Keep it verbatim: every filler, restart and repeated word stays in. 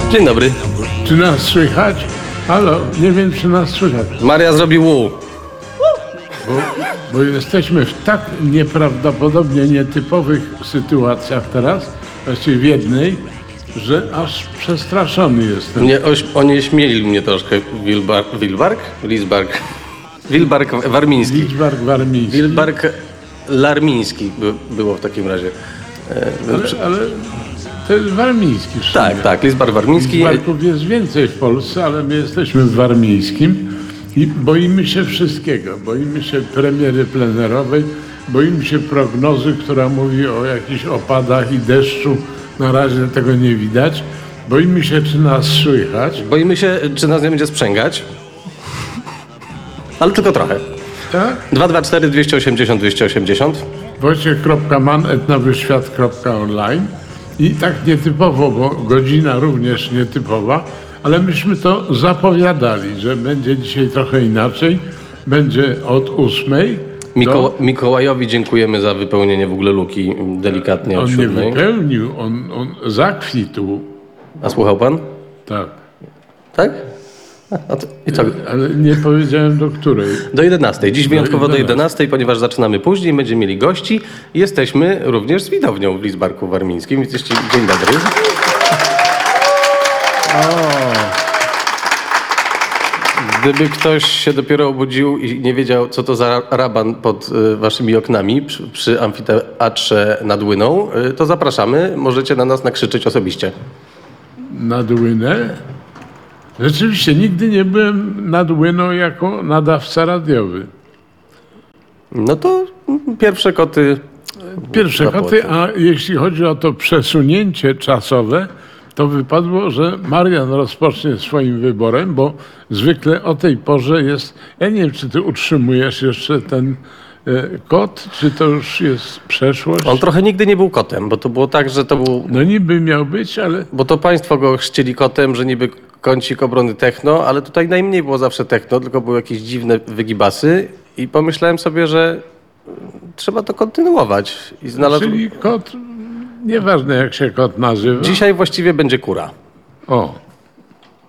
Dzień dobry. Czy nas słychać? Halo, nie wiem, czy nas słychać. Maria zrobi wu. Bo, bo jesteśmy w tak nieprawdopodobnie nietypowych sytuacjach teraz, właściwie w jednej, że aż przestraszony jestem. Nie, oś, onieśmielił mnie troszkę Wilbar, Wilbark? Lisbark. Wilbark Warmiński. Liczbark Warmiński. Wilbark Larmiński by, było w takim razie. E, Ale, ale to jest warmiński. w sumie. tak, tak, Lisbark Warmiński. Liczbarków jest więcej w Polsce, ale my jesteśmy w warmińskim i boimy się wszystkiego. Boimy się premiery plenerowej, boimy się prognozy, która mówi o jakichś opadach i deszczu. Na razie tego nie widać. Boimy się, czy nas słychać. Boimy się, czy nas nie będzie sprzęgać. Ale tylko trochę. Tak? dwa dwa cztery, dwieście osiemdziesiąt, dwieście osiemdziesiąt. wojciech kropka man at nowyświat kropka online. I tak nietypowo, bo godzina również nietypowa, ale myśmy to zapowiadali, że będzie dzisiaj trochę inaczej. Będzie od ósmej. Mikoła, do... Mikołajowi dziękujemy za wypełnienie w ogóle luki delikatnie od On nie siódmej. wypełnił, on, on zakwitł. A słuchał pan? Tak. Tak? A to, I co? Ale nie powiedziałem do której. Do jedenastej. Dziś wyjątkowo do jedenastej. jedenastej, ponieważ zaczynamy później, będziemy mieli gości. Jesteśmy również z widownią w Lisbarku Warmińskim. Jesteście... Dzień dobry. Gdyby ktoś się dopiero obudził i nie wiedział, co to za raban pod y, waszymi oknami przy, przy amfiteatrze nad Łyną, y, to zapraszamy. Możecie na nas nakrzyczeć osobiście. Nad Łynę? Rzeczywiście, nigdy nie byłem nad Łyną jako nadawca radiowy. No to mm, pierwsze koty... Pierwsze na koty, płocie. a jeśli chodzi o to przesunięcie czasowe, to wypadło, że Marian rozpocznie swoim wyborem, bo zwykle o tej porze jest... Ja nie wiem, czy ty utrzymujesz jeszcze ten e, kod, czy to już jest przeszłość? On trochę nigdy nie był kotem, bo to było tak, że to był... No niby miał być, ale... Bo to państwo go chrzcili kotem, że niby kącik obrony techno, ale tutaj najmniej było zawsze techno, tylko były jakieś dziwne wygibasy i pomyślałem sobie, że trzeba to kontynuować. I znalazł... Czyli kot, nieważne jak się kot nazywa. Dzisiaj właściwie będzie kura. O,